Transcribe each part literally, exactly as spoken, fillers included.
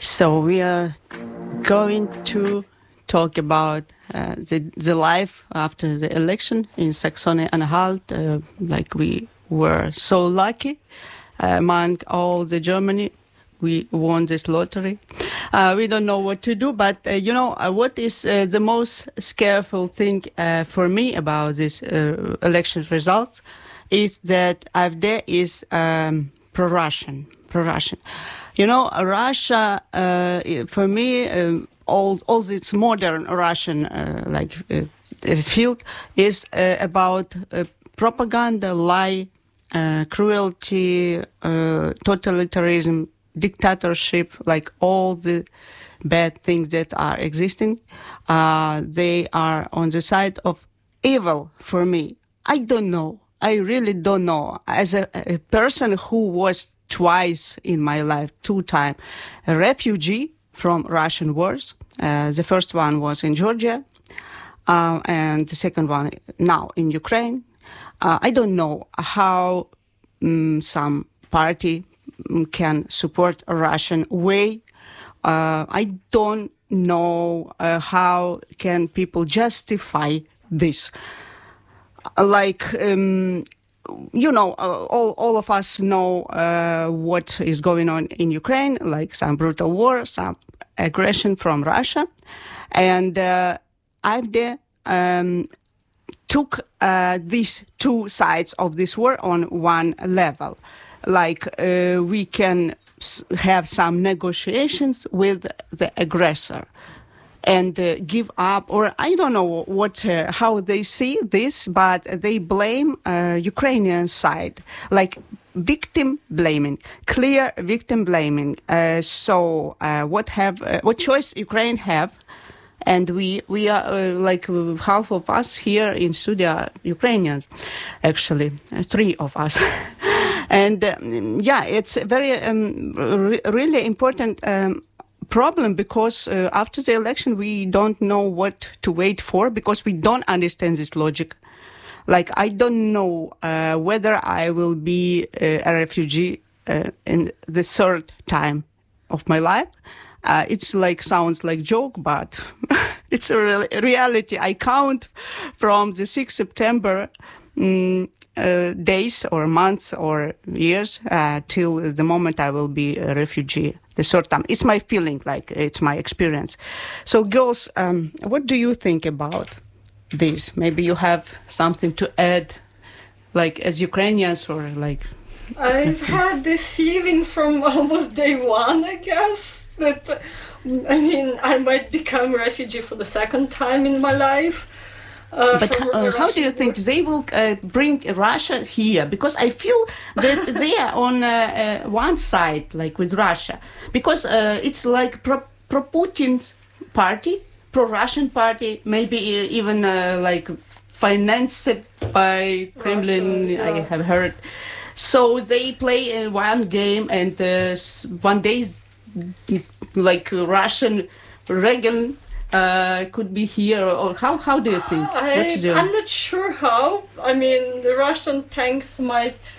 So we are going to talk about uh, the the life after the election in Saxony-Anhalt. Uh, like we were so lucky uh, among all the Germany, we won this lottery. Uh, we don't know what to do, but uh, you know uh, what is uh, the most scareful thing uh, for me about this uh, election results is that AfD is um, pro-Russian, pro-Russian. You know, Russia, uh, for me, um, all all this modern Russian uh, like uh, field is uh, about uh, propaganda, lie, uh, cruelty, uh, totalitarianism, dictatorship, like all the bad things that are existing. Uh, they are on the side of evil for me. I don't know. I really don't know. As a, a person who was twice in my life, two times, a refugee from Russian wars. Uh, the first one was in Georgia, uh, and the second one now in Ukraine. Uh, I don't know how um, some party can support a Russian way. Uh, I don't know uh, how can people justify this. Like, um, you know, uh, all all of us know uh, what is going on in Ukraine, like some brutal war, some aggression from Russia. And uh, AfD um, took uh, these two sides of this war on one level. Like, uh, we can have some negotiations with the aggressor and uh, give up, or I don't know what, uh, how they see this, but they blame uh, Ukrainian side, like victim blaming, clear victim blaming. Uh, so, uh, what have, uh, what choice Ukraine have? And we we are uh, like uh, half of us here in studio are Ukrainians, actually, uh, three of us. And uh, yeah, it's a very um, re- really important um, problem because uh, after the election we don't know what to wait for because we don't understand this logic. Like, I don't know uh, whether I will be uh, a refugee uh, in the third time of my life. Uh, it's like, sounds like joke, but it's a real, reality. I count from the sixth of September um, uh, days or months or years uh, till the moment I will be a refugee the third time. It's my feeling, like it's my experience. So girls, um, what do you think about this? Maybe you have something to add, like as Ukrainians or like... I've had this feeling from almost day one, I guess, that, I mean, I might become a refugee for the second time in my life. Uh, but uh, how do you think they will uh, bring Russia here? Because I feel that they are on uh, uh, one side, like with Russia, because uh, it's like pro, pro Putin's party, pro Russian party, maybe even uh, like financed by Kremlin. Russia, yeah. I have heard. So they play in one game, and uh, one day, like Russian Reagan. Uh, could be here, or how? How do you think? I, do? I'm not sure how. I mean, the Russian tanks might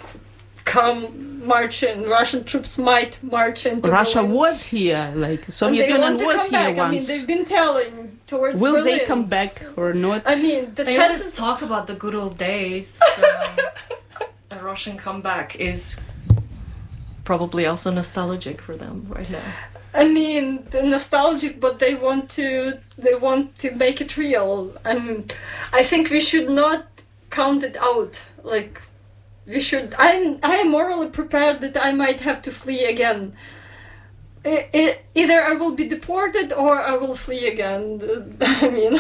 come marching. Russian troops might march into. Russia Berlin. was here, like Soviet Union was here back. once. I mean, they've been telling towards. Will Berlin. they come back or not? I mean, the they chances always talk about the good old days. So a Russian comeback is probably also nostalgic for them right now. I mean, the nostalgic, but they want to they want to make it real, and I think we should not count it out. Like, we should. I'm I am morally prepared that I might have to flee again. It, it, either I will be deported or I will flee again. I mean,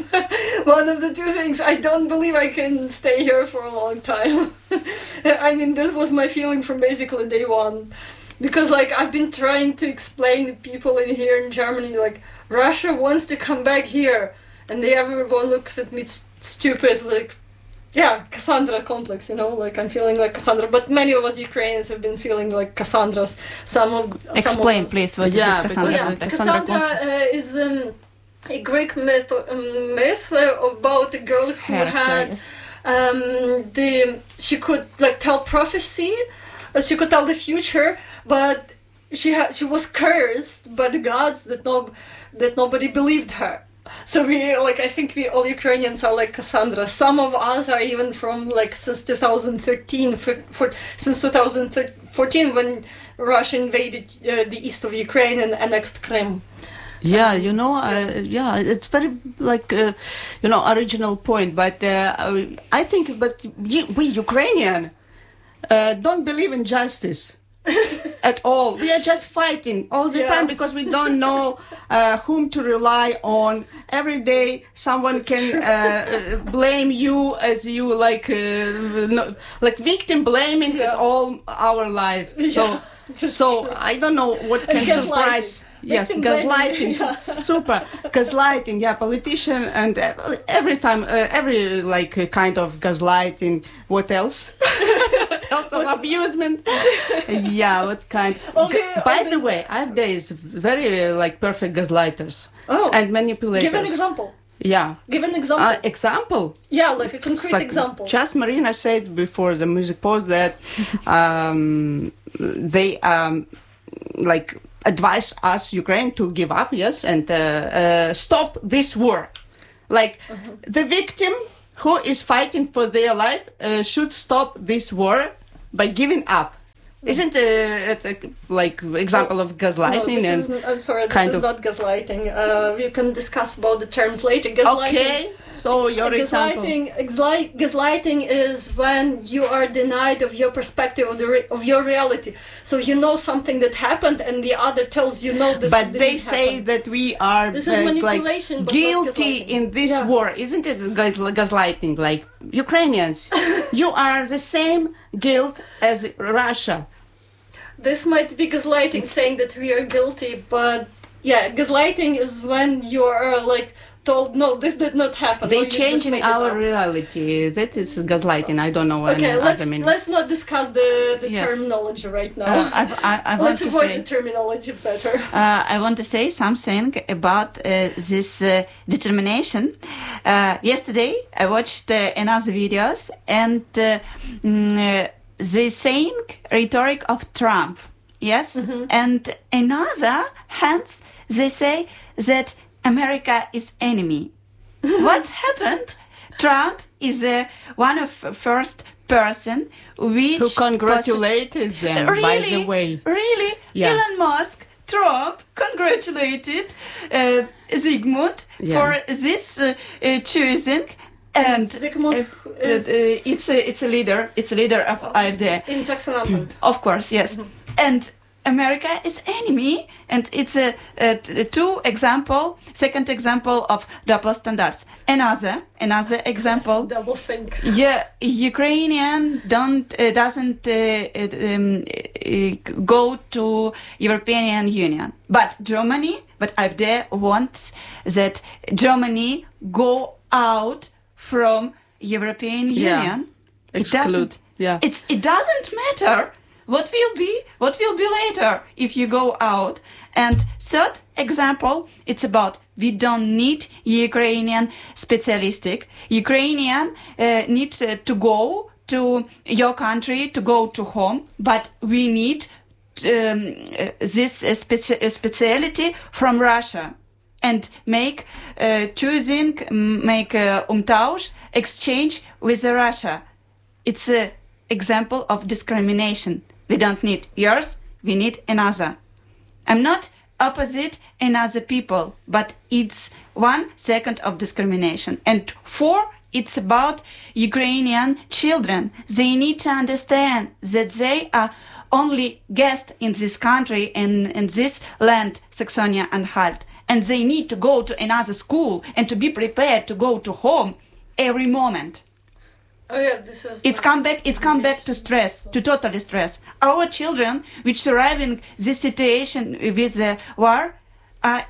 one of the two things. I don't believe I can stay here for a long time. I mean, this was my feeling from basically day one. Because, like, I've been trying to explain to people in here in Germany, like, Russia wants to come back here. And they, everyone looks at me st- stupid, like, yeah, Cassandra complex, you know, like, I'm feeling like Cassandra. But many of us Ukrainians have been feeling like Cassandras. Some of Explain, some of please, what yeah, is Cassandra? yeah, Cassandra, Cassandra uh, is um, a Greek myth, um, myth uh, about a girl who Character, had, yes. um, the, she could, like, tell prophecy. She could tell the future, but she ha- she was cursed by the gods that no that nobody believed her. So we like I think we all Ukrainians are like Cassandra. Some of us are even from like since two thousand thirteen for, for since two thousand fourteen when Russia invaded uh, the east of Ukraine and annexed Crimea. Yeah, you know, uh, yeah, it's very like uh, you know original point, but uh, I think, but we Ukrainian uh, don't believe in justice. At all. We are just fighting all the yeah. time because we don't know uh, whom to rely on. Every day someone can uh, blame you as you like uh, no, like victim blaming yeah. all our life. So yeah, so true. I don't know what can surprise. Yes, victim gaslighting, yeah. super gaslighting. Yeah, politician and every time, uh, every like uh, kind of gaslighting. What else? what else of abusement? Yeah, what kind? Okay, G- by okay. the way, I have days very uh, like perfect gaslighters oh. and manipulators. Give an example. Yeah. Give an example. Uh, example. Yeah, like a concrete like example. Just Marina said before the music pause that um, they um, like. advise us, Ukraine, to give up, yes, and uh, uh, stop this war. Like, uh-huh. the victim who is fighting for their life uh, should stop this war by giving up. Isn't uh, it a, like example of gaslighting? No, this and isn't, I'm sorry, this kind is of not gaslighting. Uh, we can discuss about the terms later. Gaslighting, okay, so your gaslighting, example. Gaslight, gaslighting is when you are denied of your perspective of the re- of your reality. So you know something that happened, and the other tells you no. This But they say happen. that we are This is uh, manipulation, like but not guilty gaslighting. in this Yeah. war, isn't it? gas- Gaslighting, like Ukrainians, you are the same guilt as Russia. This might be gaslighting, It's saying that we are guilty, but yeah, gaslighting is when you are like told no, this did not happen. or They you just changing made it our up. reality. That is gaslighting. I don't know Okay, any let's other meaning. let's not discuss the the Yes. terminology right now. Uh, I, I, I want let's to avoid say. the terminology better. Uh, I want to say something about uh, this uh, determination. Uh, yesterday, I watched uh, another videos, and uh, mm, uh, the saying rhetoric of Trump, yes, Mm-hmm. and another hands they say that America is enemy. What's happened? Trump is uh, one of first person which Who congratulated them, really, by the way. Really? Yeah. Elon Musk, Trump congratulated uh, Zygmunt Yeah. for this uh, uh, choosing. And Zygmunt uh, is- uh, it's a it's a leader. It's a leader of A F D. In Sachsen-Anhalt. Of course, yes. And America is enemy, and it's a, a, a two example, second example of double standards. Another, another example. Double think. Yeah, Ukrainian don't uh, doesn't uh, uh, um, uh, go to European Union, but Germany, but A F D wants that Germany go out from European Yeah. Union. It Exclude. doesn't. Yeah. It's it doesn't matter what will be what will be later if you go out. And third example, it's about we don't need Ukrainian specialistic. Ukrainian uh, needs uh, to go to your country to go to home, but we need um, uh, this uh, speci- uh, speciality from Russia. And make uh, choosing, make uh, umtausch, exchange with Russia. It's an example of discrimination. We don't need yours, we need another. I'm not opposite another people, but it's one second of discrimination. And four, it's about Ukrainian children. They need to understand that they are only guests in this country and in this land, Saxonia-Anhalt. And they need to go to another school and to be prepared to go to home every moment. Oh yeah, this is. It's come back. It's come back to stress, to totally stress. Our children, which surviving this situation with the war, are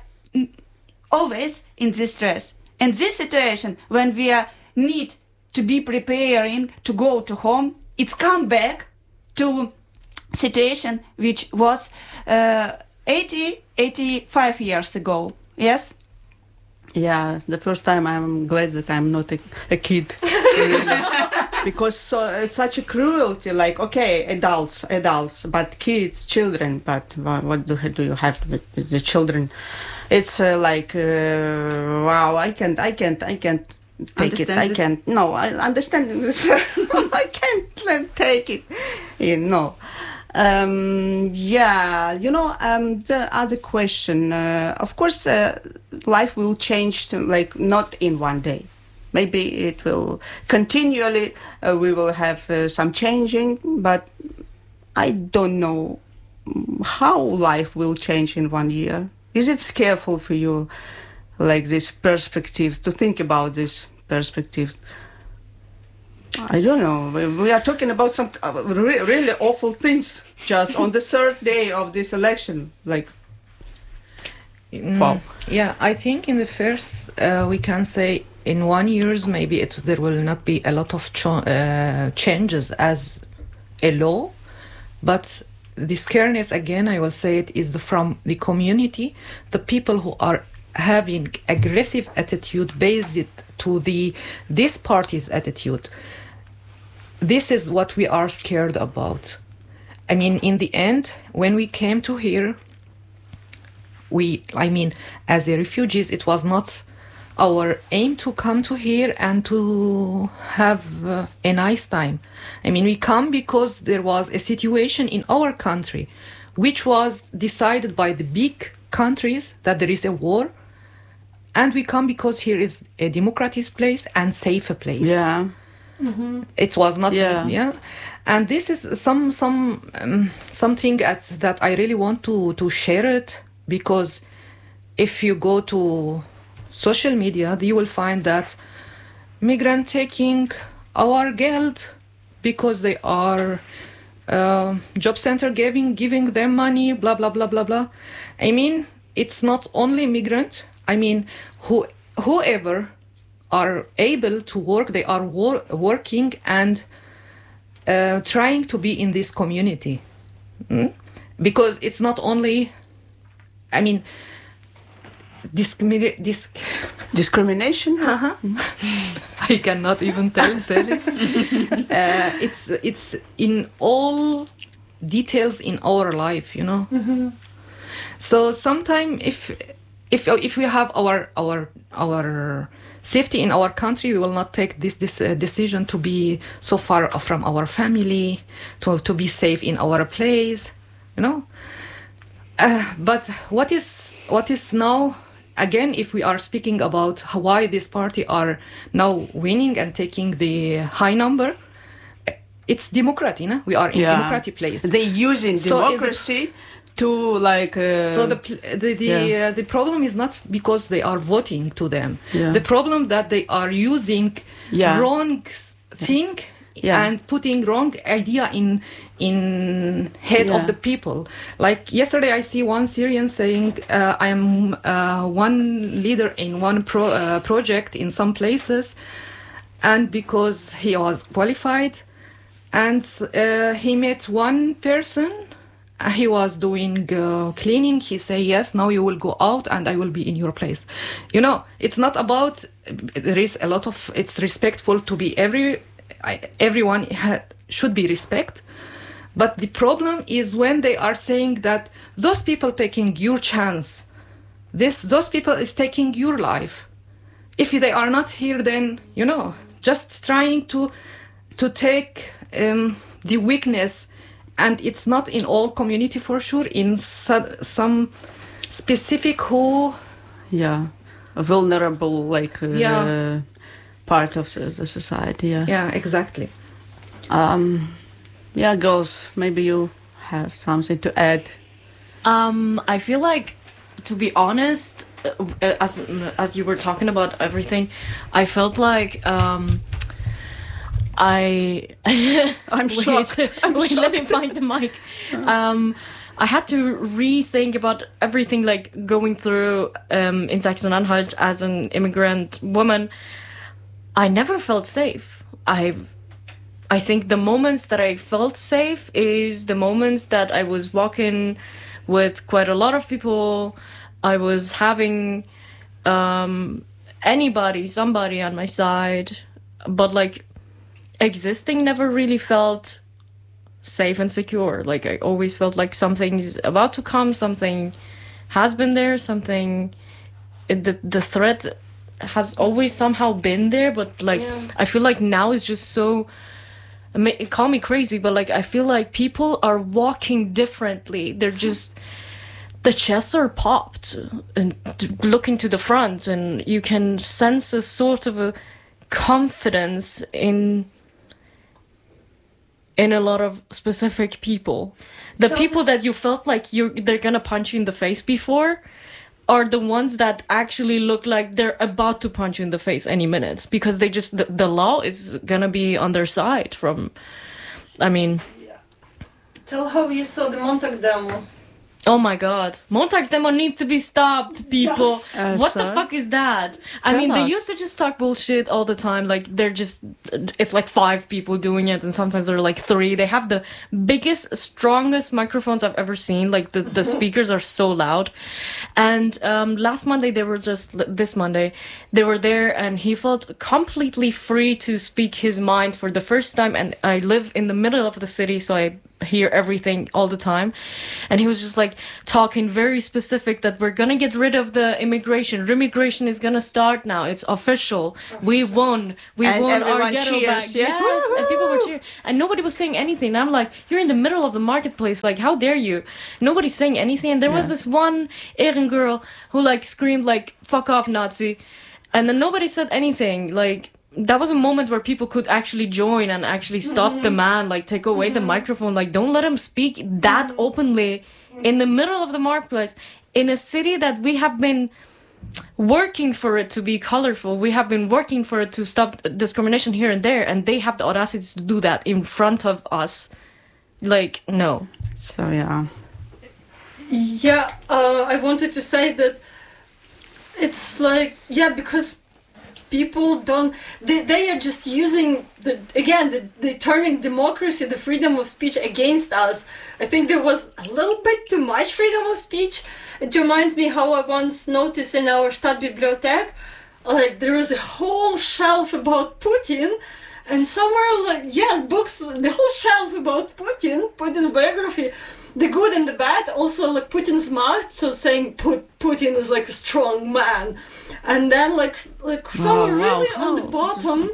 always in this stress. And this situation, when we are need to be preparing to go to home, it's come back to situation which was uh, eighty, eighty-five years ago. Yes. Yeah, the first time I'm glad that I'm not a, a kid. Really. because so, it's such a cruelty. Like, okay, adults, adults, but kids, children. But what, what do, do you have with, with the children? It's uh, like, uh, wow, I can't, I can't, I can't take Understand it. I this? can't. No, I understand this. I can't like, take it. You know. Um, yeah, you know, um, the other question, uh, of course, uh, life will change to, like, not in one day. Maybe it will continually, uh, we will have uh, some changing, but I don't know how life will change in one year. Is it scareful for you, like these perspectives, to think about these perspectives? I don't know. We- We are talking about some uh, re- really awful things just on the third day of this election. Like, Mm, Wow. Yeah, I think in the first uh, we can say in one years maybe it, there will not be a lot of cho- uh, changes as a law, but the scareness again I will say it is the, from the community, the people who are having aggressive attitude based to the this party's attitude. This is what we are scared about. I mean, in the end, when we came to here, we, I mean, as a refugees, it was not our aim to come to here and to have uh, a nice time. I mean, we come because there was a situation in our country, which was decided by the big countries that there is a war, and we come because here is a democratic place and safer place. yeah, It was not, Yeah. yeah, and this is some some um, something at, that I really want to to share it, because if you go to social media, you will find that migrant taking our geld because they are uh, job center giving giving them money, blah blah blah blah blah. I mean, it's not only migrant. I mean, who whoever are able to work, they are wor- working and uh, trying to be in this community. Mm? Because it's not only, I mean, discrimi- disc- discrimination. I cannot even tell say it. uh, it's it's in all details in our life, you know. So sometimes if if if we have our our our safety in our country, we will not take this this uh, decision to be so far from our family, to to be safe in our place, you know. Uh, but what is what is now again, if we are speaking about how, why this party are now winning and taking the high number, uh, it's democracy, no? We are in Yeah. democratic place. They using So it- democracy to like. Uh, So the pl- the the, yeah. uh, the problem is not because they are voting to them. Yeah. The problem that they are using Yeah. wrong s- thing Yeah. and putting wrong idea in in head Yeah. of the people. Like yesterday, I see one Syrian saying, uh, "I am uh, one leader in one pro- uh, project in some places," and because he was qualified, and uh, he met one person. He was doing uh, cleaning. He say, yes, now you will go out and I will be in your place. You know, it's not about, there is a lot of, it's respectful to be every, I, everyone ha, should be respect. But the problem is when they are saying that those people taking your chance, this, those people is taking your life. If they are not here, then, you know, just trying to, to take um, the weakness. And it's not in all community for sure, in su- some specific who... yeah, a vulnerable like uh, Yeah. part of the, the society. Yeah. Yeah, exactly. Um, yeah, girls, maybe you have something to add. Um, I feel like, to be honest, uh, as as you were talking about everything, I felt like um, I. I'm wait, shocked. I'm wait, let me shocked. find the mic. Um, I had to rethink about everything, like going through um, in Saxony-Anhalt as an immigrant woman. I never felt safe. I I think the moments that I felt safe is the moments that I was walking with quite a lot of people. I was having um, anybody, somebody on my side, but like existing never really felt safe and secure. Like, I always felt like something is about to come, something has been there, something, it, the, the threat has always somehow been there, but like, Yeah. I feel like now it's just so, I mean, call me crazy, but like, I feel like people are walking differently. They're just, the chests are popped and looking to the front, and you can sense a sort of a confidence in in a lot of specific people. The Tell people us- that you felt like you they're gonna punch you in the face before are the ones that actually look like they're about to punch you in the face any minute, because they just the, the law is gonna be on their side. From, I mean, Tell how you saw the Montag demo. oh my god, Montag's demo needs to be stopped, people. Yes. Uh, What so? the fuck is that? I Tell mean, they us. used to just talk bullshit all the time. Like, they're just, it's like five people doing it, and sometimes they're like three. They have the biggest, strongest microphones I've ever seen. Like, the, the speakers are so loud. And um, last Monday, they were just, this Monday, they were there, and he felt completely free to speak his mind for the first time. And I live in the middle of the city, so I hear everything all the time. And he was just like talking very specific that we're gonna get rid of the immigration. Remigration is gonna start now. It's official. We won. We And won our everyone ghetto cheers, back. yes. Yes. And people were Woohoo! cheering. And nobody was saying anything. And I'm like, you're in the middle of the marketplace. Like, how dare you? Nobody's saying anything. And there was Yeah. this one Asian girl who like screamed like, fuck off, Nazi. And then nobody said anything. Like, that was a moment where people could actually join and actually stop the man, like take away the microphone, like don't let him speak that openly in the middle of the marketplace in a city that we have been working for it to be colorful. We have been working for it to stop discrimination here and there, and they have the audacity to do that in front of us. Like, no. So yeah. Yeah, uh, I wanted to say that it's like, yeah, because people don't, they, they are just using, the again, the, the turning democracy, the freedom of speech against us. I think there was a little bit too much freedom of speech. It reminds me how I once noticed in our Stadtbibliothek, like there was a whole shelf about Putin, and somewhere like, yes, books, the whole shelf about Putin, Putin's biography, the good and the bad, also like Putin's macht, so saying Put, Putin is like a strong man. And then like like somewhere Oh, wow. really on the Oh. bottom,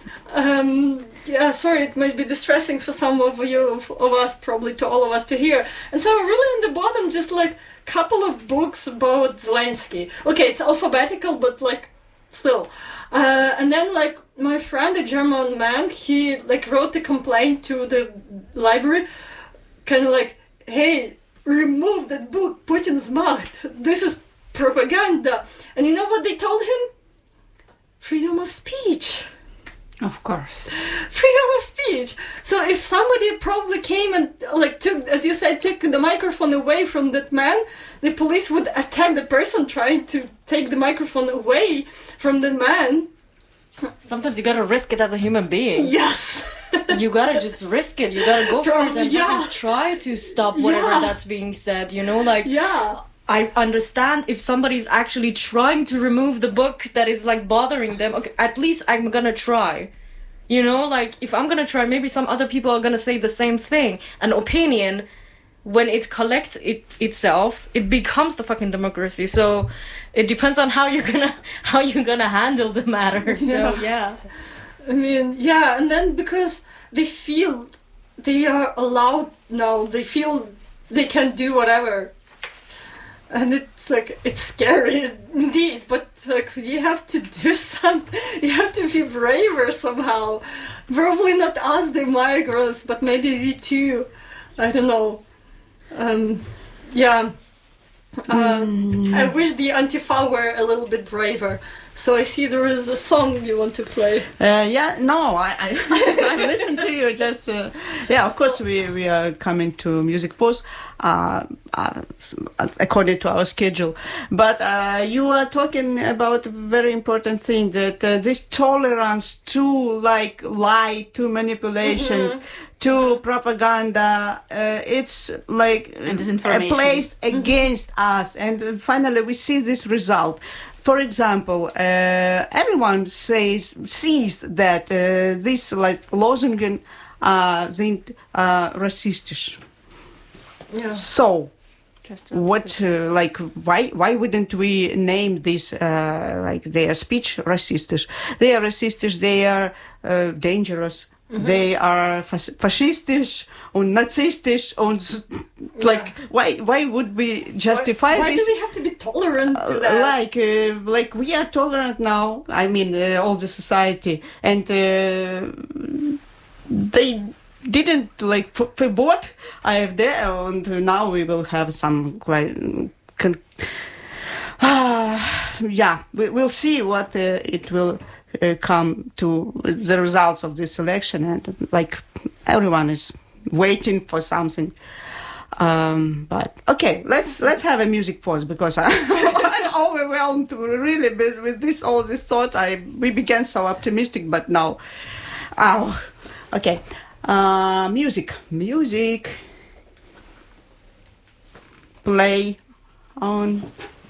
um, yeah, sorry, it might be distressing for some of you, of us, probably to all of us to hear. And so really on the bottom, just like couple of books about Zelensky. Okay, it's alphabetical, but like still. Uh, and then like my friend, a German man, he like wrote a complaint to the library, kind of like, hey, remove that book, Putin's Macht. This is propaganda. And you know what they told him? Freedom of speech. Of course. Freedom of speech. So if somebody probably came and like took, as you said, took the microphone away from that man, the police would attack the person trying to take the microphone away from the man. Sometimes you gotta risk it as a human being. Yes. You gotta just risk it. You gotta go for it and Yeah. fucking try to stop whatever Yeah. that's being said. You know, like, Yeah. I understand if somebody's actually trying to remove the book that is like bothering them. Okay, at least I'm gonna try. You know, like if I'm gonna try, maybe some other people are gonna say the same thing. An opinion, when it collects it itself, it becomes the fucking democracy. So it depends on how you're gonna how you're gonna handle the matter. So yeah. I mean, yeah, and then because they feel they are allowed now, they feel they can do whatever. And it's like, it's scary indeed, but like, you have to do something, you have to be braver somehow. Probably not us, the migrants, but maybe we too. I don't know. Um, yeah. Um, I wish the Antifa were a little bit braver. So I see there is a song you want to play. Uh, yeah, no, I, I, I listen to you. Just uh, yeah, of course we, we are coming to music pause uh, uh, according to our schedule. But uh, you are talking about a very important thing, that uh, this tolerance to like lie, to manipulations, mm-hmm. to propaganda, uh, it's like And disinformation. placed against us. And finally we see this result. for example, uh, everyone says sees that uh, this like Losungen uh, sind uh, rassistisch. Yeah. So, what uh, like why why wouldn't we name this uh, like their speech rassistisch? They are rassistisch. They are uh, dangerous. Mm-hmm. They are fas- fascistisch and nazistisch and like yeah. why why would we justify why, why this? Why do we have to be tolerant to uh, that? Like uh, like we are tolerant now. I mean, uh, all the society, and uh, they didn't like f- forbid A F D, and now we will have some like. Con- uh, yeah, we, we'll see what uh, it will. Uh, come to the results of this election, and like everyone is waiting for something. Um, but okay, let's let's have a music pause because I, I'm overwhelmed to really with, with this all this thought. I we began so optimistic, but now, oh, okay, uh, music, music, play on.